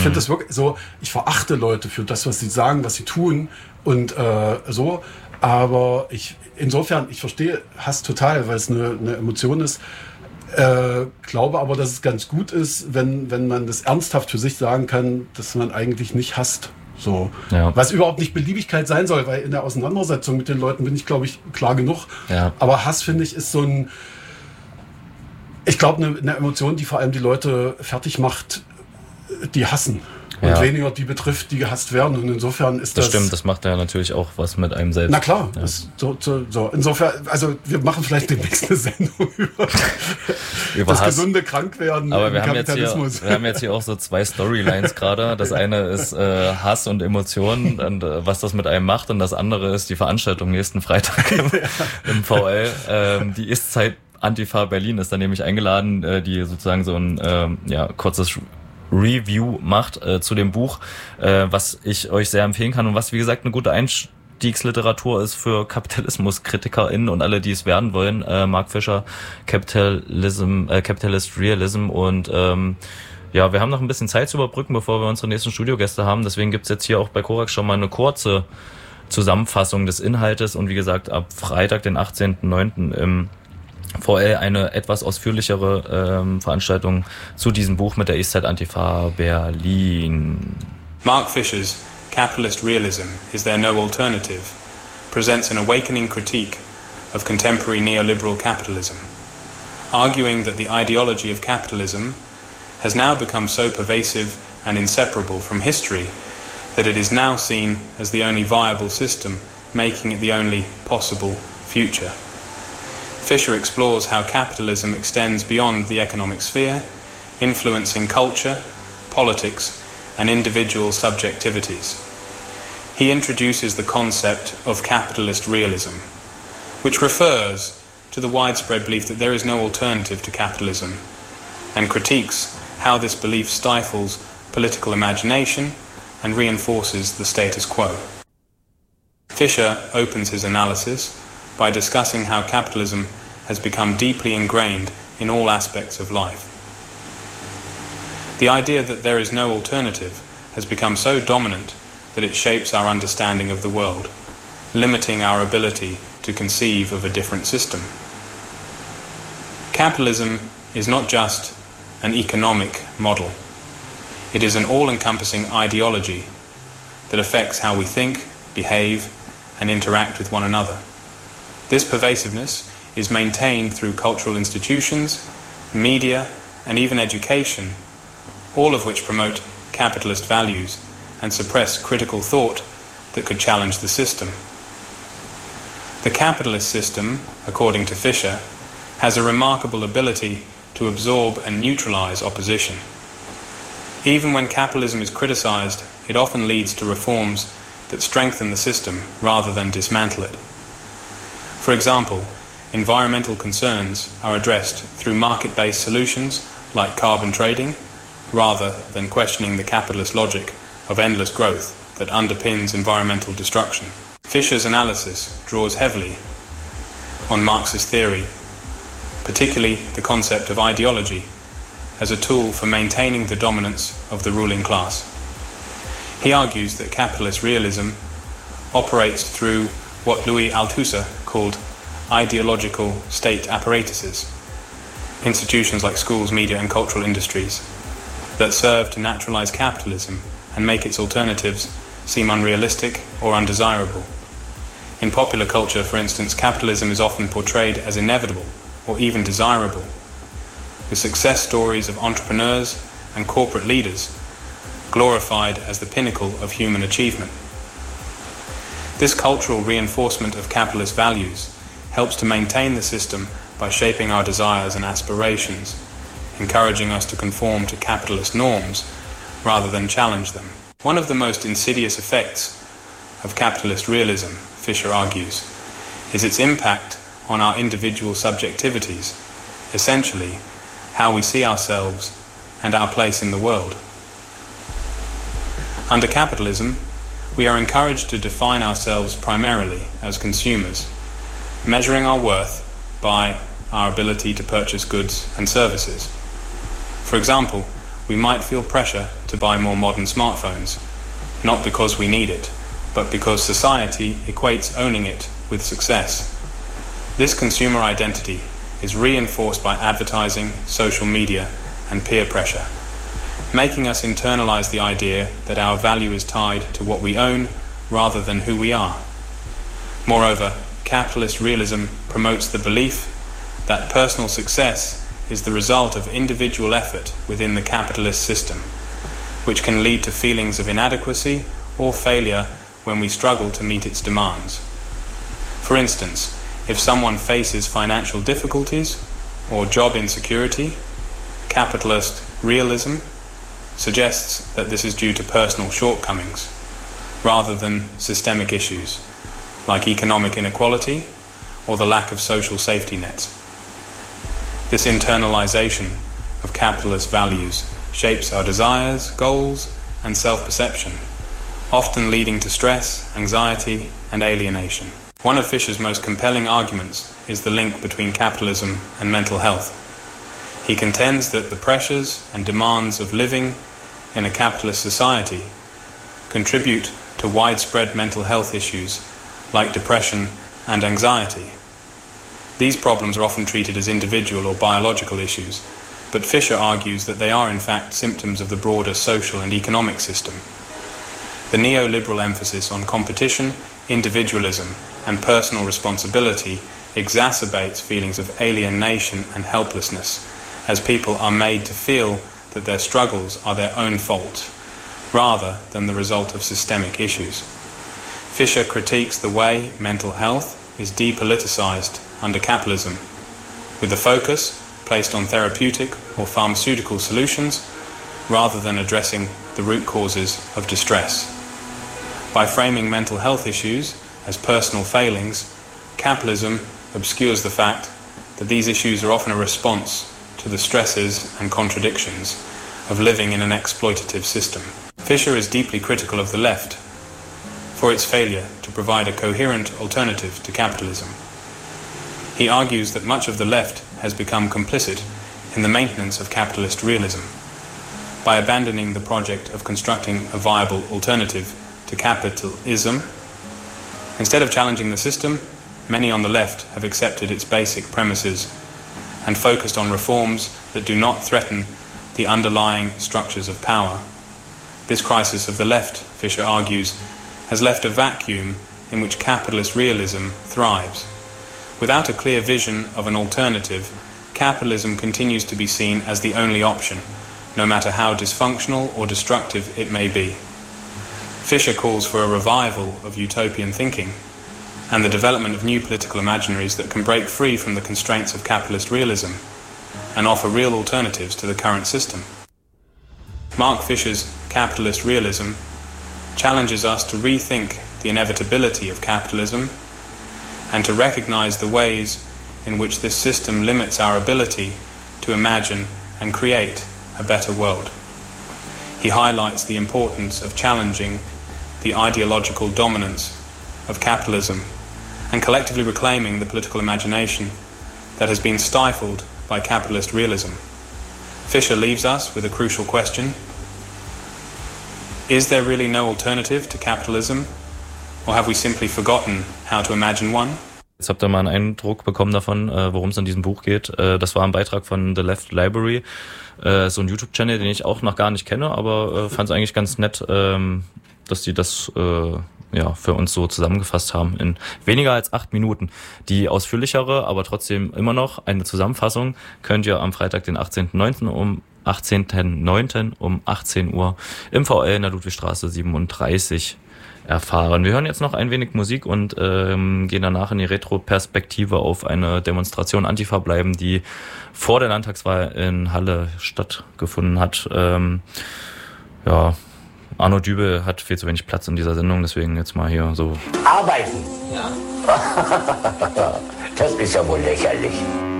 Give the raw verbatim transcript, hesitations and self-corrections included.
finde das wirklich so, ich verachte Leute für das, was sie sagen, was sie tun und äh, so, aber ich, insofern, ich verstehe Hass total, weil es eine, eine Emotion ist, äh, glaube aber, dass es ganz gut ist, wenn, wenn man das ernsthaft für sich sagen kann, dass man eigentlich nicht hasst. So. Ja. Was überhaupt nicht Beliebigkeit sein soll, weil in der Auseinandersetzung mit den Leuten bin ich, glaube ich, klar genug. Ja. Aber Hass, finde ich, ist so ein, ich glaube, eine, eine Emotion, die vor allem die Leute fertig macht, die hassen. Und ja. weniger die betrifft, die gehasst werden. Und insofern ist das... Das stimmt, das macht ja natürlich auch was mit einem selbst. Na klar. Ja. Das, so, so, so. Insofern, also wir machen vielleicht demnächst eine Sendung über, über das Hass. Gesunde Krankwerden Aber wir haben, jetzt hier, wir haben jetzt hier auch so zwei Storylines gerade. Das eine ist äh, Hass und Emotionen und äh, was das mit einem macht. Und das andere ist die Veranstaltung nächsten Freitag im, im V L. Ähm, die Ist-Zeit Antifa Berlin ist da nämlich eingeladen, äh, die sozusagen so ein ähm, ja, kurzes Review macht äh, zu dem Buch, äh, was ich euch sehr empfehlen kann und was, wie gesagt, eine gute Einstiegsliteratur ist für KapitalismuskritikerInnen und alle, die es werden wollen. Äh, Mark Fisher, Capitalism, äh, Capitalist Realism und ähm, ja, wir haben noch ein bisschen Zeit zu überbrücken, bevor wir unsere nächsten Studiogäste haben. Deswegen gibt's jetzt hier auch bei Korax schon mal eine kurze Zusammenfassung des Inhaltes und wie gesagt, ab Freitag, den achtzehnten neunten im V L eine etwas ausführlichere ähm, Veranstaltung zu diesem Buch mit der Eastside Antifa Berlin. Mark Fisher's Capitalist Realism, Is There No Alternative? Presents an awakening critique of contemporary neoliberal capitalism, arguing that the ideology of capitalism has now become so pervasive and inseparable from history that it is now seen as the only viable system, making it the only possible future. Fisher explores how capitalism extends beyond the economic sphere, influencing culture, politics, and individual subjectivities. He introduces the concept of capitalist realism, which refers to the widespread belief that there is no alternative to capitalism, and critiques how this belief stifles political imagination and reinforces the status quo. Fisher opens his analysis by discussing how capitalism has become deeply ingrained in all aspects of life. The idea that there is no alternative has become so dominant that it shapes our understanding of the world, limiting our ability to conceive of a different system. Capitalism is not just an economic model. It is an all-encompassing ideology that affects how we think, behave, and interact with one another. This pervasiveness is maintained through cultural institutions, media, and even education, all of which promote capitalist values and suppress critical thought that could challenge the system. The capitalist system, according to Fisher, has a remarkable ability to absorb and neutralize opposition. Even when capitalism is criticized, it often leads to reforms that strengthen the system rather than dismantle it. For example, environmental concerns are addressed through market-based solutions like carbon trading, rather than questioning the capitalist logic of endless growth that underpins environmental destruction. Fisher's analysis draws heavily on Marxist theory, particularly the concept of ideology as a tool for maintaining the dominance of the ruling class. He argues that capitalist realism operates through what Louis Althusser called ideological state apparatuses, institutions like schools, media and cultural industries, that serve to naturalize capitalism and make its alternatives seem unrealistic or undesirable. In popular culture, for instance, capitalism is often portrayed as inevitable or even desirable, with success stories of entrepreneurs and corporate leaders glorified as the pinnacle of human achievement. This cultural reinforcement of capitalist values helps to maintain the system by shaping our desires and aspirations, encouraging us to conform to capitalist norms rather than challenge them. One of the most insidious effects of capitalist realism, Fisher argues, is its impact on our individual subjectivities, essentially how we see ourselves and our place in the world. Under capitalism, we are encouraged to define ourselves primarily as consumers, measuring our worth by our ability to purchase goods and services. For example, we might feel pressure to buy more modern smartphones, not because we need it, but because society equates owning it with success. This consumer identity is reinforced by advertising, social media, and peer pressure, making us internalize the idea that our value is tied to what we own rather than who we are. Moreover, capitalist realism promotes the belief that personal success is the result of individual effort within the capitalist system, which can lead to feelings of inadequacy or failure when we struggle to meet its demands. For instance, if someone faces financial difficulties or job insecurity, capitalist realism suggests that this is due to personal shortcomings rather than systemic issues like economic inequality or the lack of social safety nets. This internalization of capitalist values shapes our desires, goals, and self-perception, often leading to stress, anxiety, and alienation. One of Fisher's most compelling arguments is the link between capitalism and mental health. He contends that the pressures and demands of living in a capitalist society contribute to widespread mental health issues like depression and anxiety. These problems are often treated as individual or biological issues, but Fisher argues that they are in fact symptoms of the broader social and economic system. The neoliberal emphasis on competition, individualism, and personal responsibility exacerbates feelings of alienation and helplessness, as people are made to feel that their struggles are their own fault, rather than the result of systemic issues. Fisher critiques the way mental health is depoliticized under capitalism, with the focus placed on therapeutic or pharmaceutical solutions rather than addressing the root causes of distress. By framing mental health issues as personal failings, capitalism obscures the fact that these issues are often a response to the stresses and contradictions of living in an exploitative system. Fisher is deeply critical of the left for its failure to provide a coherent alternative to capitalism. He argues that much of the left has become complicit in the maintenance of capitalist realism by abandoning the project of constructing a viable alternative to capitalism. Instead of challenging the system, many on the left have accepted its basic premises and focused on reforms that do not threaten the underlying structures of power. This crisis of the left, Fisher argues, has left a vacuum in which capitalist realism thrives. Without a clear vision of an alternative, capitalism continues to be seen as the only option, no matter how dysfunctional or destructive it may be. Fisher calls for a revival of utopian thinking and the development of new political imaginaries that can break free from the constraints of capitalist realism and offer real alternatives to the current system. Mark Fisher's capitalist realism challenges us to rethink the inevitability of capitalism and to recognize the ways in which this system limits our ability to imagine and create a better world. He highlights the importance of challenging the ideological dominance of capitalism and collectively reclaiming the political imagination that has been stifled by capitalist realism. Fisher leaves us with a crucial question. Is there really no alternative to capitalism, or have we simply forgotten how to imagine one? Jetzt habt ihr mal einen Eindruck bekommen davon, worum es in diesem Buch geht. Das war ein Beitrag von The Left Library, so ein YouTube-Channel, den ich auch noch gar nicht kenne, aber fand es eigentlich ganz nett, dass die das ja für uns so zusammengefasst haben in weniger als acht Minuten. Die ausführlichere, aber trotzdem immer noch eine Zusammenfassung könnt ihr am Freitag, den achtzehnten neunten um achtzehnten neunten um achtzehn Uhr im V L in der Ludwigstraße siebenunddreißig erfahren. Wir hören jetzt noch ein wenig Musik und ähm, gehen danach in die Retroperspektive auf eine Demonstration Antifa bleiben, die vor der Landtagswahl in Halle stattgefunden hat. Ähm, ja, Arno Dübel hat viel zu wenig Platz in dieser Sendung, deswegen jetzt mal hier so. Arbeiten? Ja. Das ist ja wohl lächerlich.